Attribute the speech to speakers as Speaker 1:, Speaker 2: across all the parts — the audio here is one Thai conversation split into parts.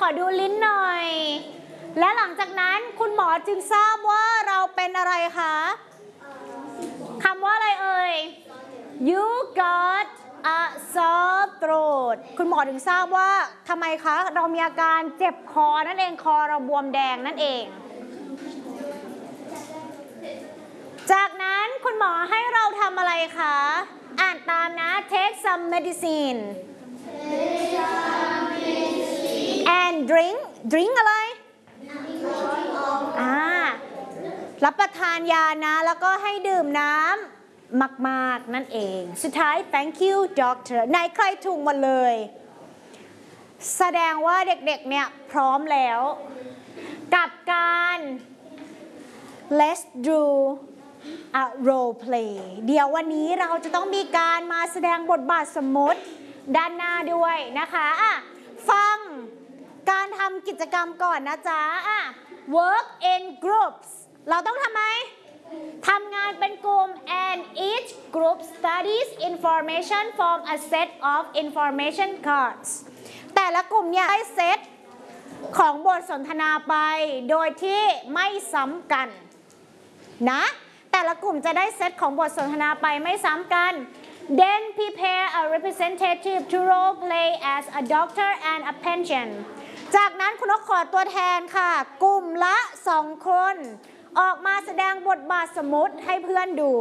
Speaker 1: ขอดูลิ้นหน่อยและหลังจากนั้นคุณหมอจึงทราบว่าเราเป็นอะไรคะคำว่าอะไรเอ่ย you got a sore throat คุณหมอถึงทราบว่าทำไมคะเรามีอาการเจ็บคอนั่นเองคอเราบวมแดงนั่นเองจากนั้นคุณหมอให้เราทำอะไรคะอ่านตามนะ take some medicine and drink อะไรรับประทานยานะแล้วก็ให้ดื่มน้ำมากๆนั่นเองสุดท้าย thank you doctor ไหนใครถูกหมดเลยแสดงว่าเด็กๆเนี่ยพร้อมแล้วกับการ let's do a role play เดี๋ยววันนี้เราจะต้องมีการมาแสดงบทบาทสมมติด้านหน้าด้วยนะคะฟังการทำกิจกรรมก่อนนะจ๊ะwork in groups เราต้องทำไมทำงานเป็นกลุ่ม and each group studies information from a set of information cards แต่ละกลุ่มเนี่ยได้เซตของบทสนทนาไปโดยที่ไม่ซ้ำกันนะแต่ละกลุ่มจะได้เซตของบทสนทนาไปไม่ซ้ำกัน then prepare a representative to role play as a doctor and a patient จากนั้นคุณนกขอตัวแทนค่ะกลุ่มละ2 คนออกมาแสดงบทบาทสมมุติให้เพื่อนดู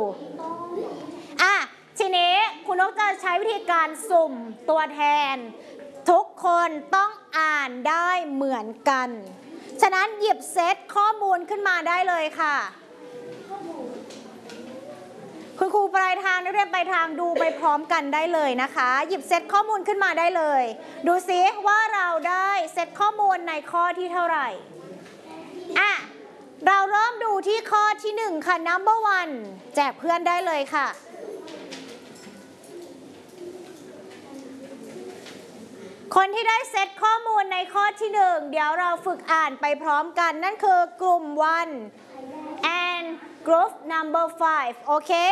Speaker 1: ทีนี้คุณนกจะใช้วิธีการสุ่มตัวแทนทุกคนต้องอ่านได้เหมือนกันฉะนั้นหยิบเซตข้อมูลขึ้นมาได้เลยค่ะคุณครูปลายทางนักเรียนปลายทางดูไปพร้อมกันได้เลยนะคะหยิบเซตข้อมูลขึ้นมาได้เลยดูซิว่าเราได้เซตข้อมูลในข้อที่เท่าไหร่เราเริ่มดูที่ข้อที่1ค่ะ number 1แจกเพื่อนได้เลยค่ะคนที่ได้เซตข้อมูลในข้อที่1เดี๋ยวเราฝึกอ่านไปพร้อมกันนั่นคือกลุ่ม1 and group number 5โอเค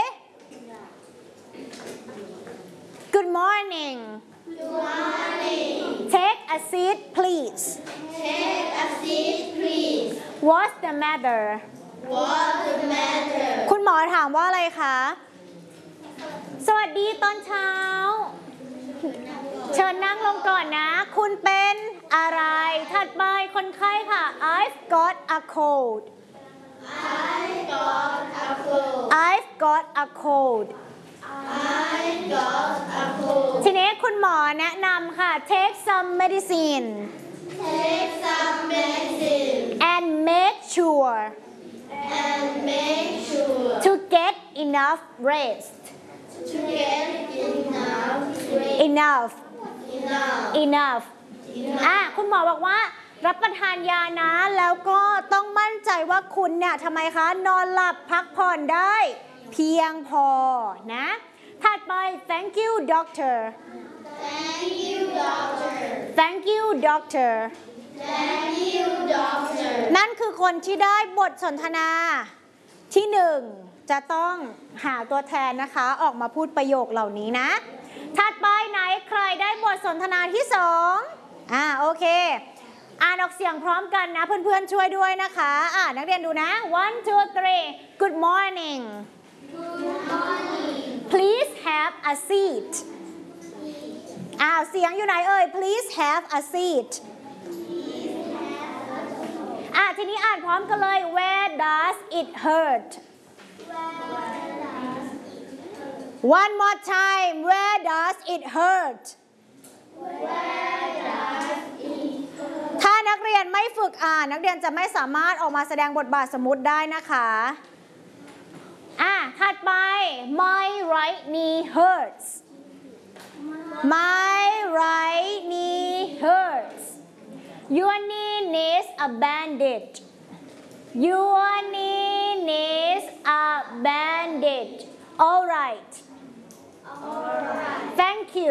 Speaker 1: Good morning
Speaker 2: Good morning
Speaker 1: Take a seat please
Speaker 2: Take a seat please
Speaker 1: What's the matter
Speaker 2: What's the matter
Speaker 1: คุณหมอถามว่าอะไรคะสวัสดีตอนเช้าเชิญนั่งลงก่อนนะคุณเป็นอะไรถัดไปคนไข้ค่ะ I've got a cold
Speaker 2: I've got a cold
Speaker 1: I've got a cold
Speaker 2: I've got a cold
Speaker 1: ทีนี้คุณหมอแนะนำค่ะ Take some medicine
Speaker 2: Take some medicine
Speaker 1: and make sure to get enough rest
Speaker 2: to get enough
Speaker 1: enough คุณหมอบอกว่ารับประทานยานะแล้วก็ต้องมั่นใจว่าคุณเนี่ยทำไมคะนอนหลับพักผ่อนได้เพียงพอนะถัดไป thank you doctor
Speaker 2: Thank you doctor
Speaker 1: thank you doctor
Speaker 2: Thank you doctor
Speaker 1: นั่นคือคนที่ได้บทสนทนาที่1จะต้องหาตัวแทนนะคะออกมาพูดประโยคเหล่านี้นะถัดไปไหนใครได้บทสนทนาที่2โอเคอ่านออกเสียงพร้อมกันนะเพื่อนๆช่วยด้วยนะคะนักเรียนดูนะ 1 2 3 Good morning
Speaker 2: Good morning
Speaker 1: Please have a seat เสียงอยู่ไหนเอ่ย Please have a seat ทีนี้อ่านพร้อมกันเลย Where does it hurt One more time Where does it hurt ถ้านักเรียนไม่ฝึกอ่านนักเรียนจะไม่สามารถออกมาแสดงบทบาทสมมุติได้นะคะถัดไป My right knee hurts My right knee hurts Your knee needs a bandage Your knee needs a bandage All right Thank you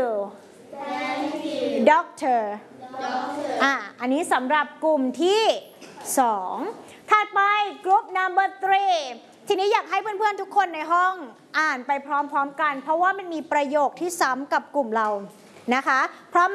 Speaker 1: Doctor อันนี้สำหรับกลุ่มที่2ถัดไป Group number 3ทีนี้อยากให้เพื่อนๆทุกคนในห้องอ่านไปพร้อมๆกันเพราะว่ามันมีประโยคที่ซ้ำกับกลุ่มเรานะคะพร้อม